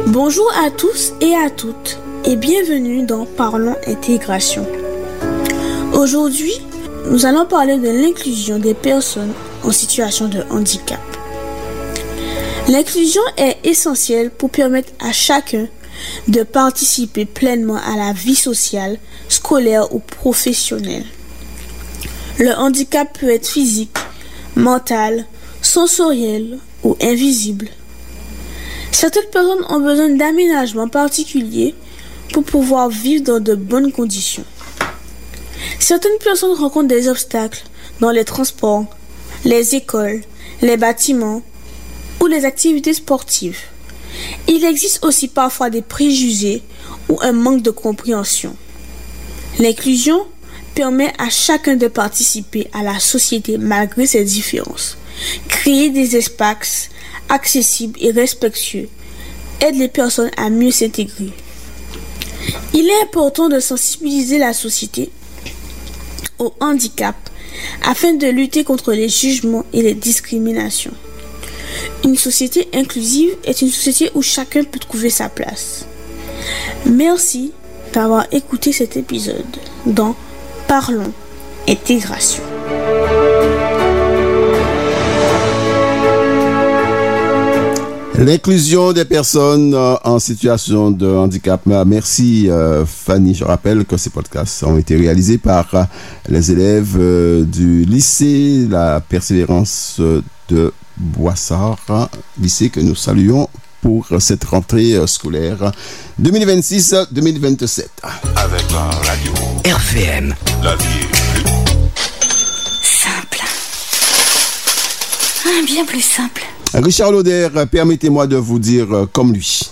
Bonjour à tous et à toutes et bienvenue dans Parlons Intégration. Aujourd'hui, nous allons parler de l'inclusion des personnes en situation de handicap. L'inclusion est essentielle pour permettre à chacun de participer pleinement à la vie sociale, scolaire ou professionnelle. Le handicap peut être physique, mental, sensoriel ou invisible. Certaines personnes ont besoin d'aménagements particuliers pour pouvoir vivre dans de bonnes conditions. Certaines personnes rencontrent des obstacles dans les transports, les écoles, les bâtiments ou les activités sportives. Il existe aussi parfois des préjugés ou un manque de compréhension. L'inclusion permet à chacun de participer à la société malgré ses différences. Créer des espaces accessibles et respectueux aide les personnes à mieux s'intégrer. Il est important de sensibiliser la société au handicap afin de lutter contre les jugements et les discriminations. Une société inclusive est une société où chacun peut trouver sa place. Merci d'avoir écouté cet épisode dans Parlons Intégration. L'inclusion des personnes en situation de handicap. Merci Fanny. Je rappelle que ces podcasts ont été réalisés par les élèves du lycée La Persévérance de Boissard, lycée que nous saluons pour cette rentrée scolaire 2026-2027. Avec la radio RVM, la vie est plus simple. Bien plus simple. Richard Lauder, permettez-moi de vous dire comme lui.